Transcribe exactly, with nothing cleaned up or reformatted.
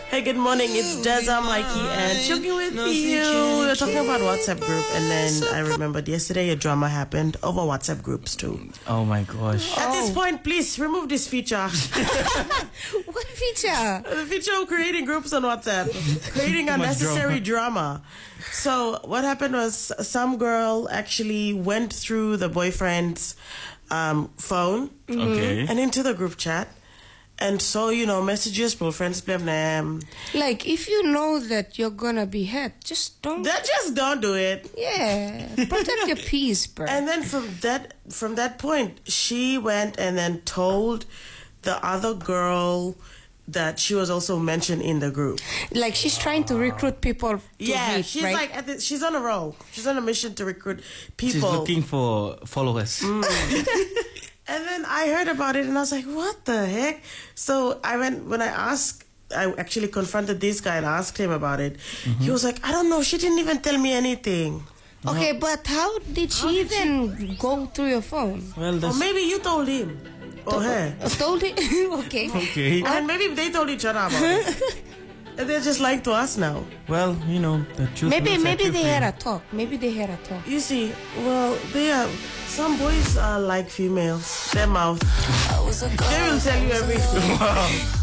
Hey, good morning. It's Deza, Mikey, and Chucky with you. We were talking about WhatsApp group, and then I remembered yesterday a drama happened over WhatsApp groups too. Oh my gosh. At Oh. this point, please remove this feature. What feature? The feature of creating groups on WhatsApp, creating Too much unnecessary drama. So what happened was some girl actually went through the boyfriend's um, phone Okay. and into the group chat. And so, you know, messages, friends, blah, blah. Like, if you know that you're gonna be hurt, just don't. That just don't do it. Yeah, protect your peace, bro. And then from that from that point, she went and then told the other girl that she was also mentioned in the group. Like, she's trying to recruit people to Yeah, hate, she's right? like at the, she's on a roll. She's on a mission to recruit She's people. looking for followers. And then I heard about it and I was like, what the heck? So I went, when I asked, I actually confronted this guy and asked him about it. Mm-hmm. He was like, I don't know. She didn't even tell me anything. Okay, but how did she How did even go through your phone? Well, Or that's maybe you told him. Or her. I told it. Okay. okay. And then maybe they told each other about it. And they're just lying to us now. Well, you know, the truth. Maybe will set maybe you they free. had a talk. Maybe they had a talk. You see, well, they are, some boys are like females. Their mouth. They will tell you everything.